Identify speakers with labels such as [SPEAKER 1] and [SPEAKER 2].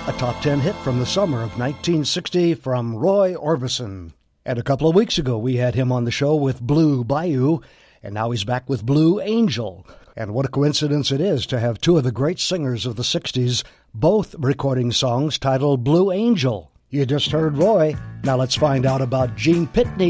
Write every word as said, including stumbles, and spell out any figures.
[SPEAKER 1] a top ten hit from the summer of nineteen sixty from Roy Orbison. And a couple of weeks ago, we had him on the show with Blue Bayou, and now he's back with Blue Angel. And what a coincidence it is to have two of the great singers of the sixties both recording songs titled Blue Angel. You just heard Roy. Now let's find out about Gene Pitney.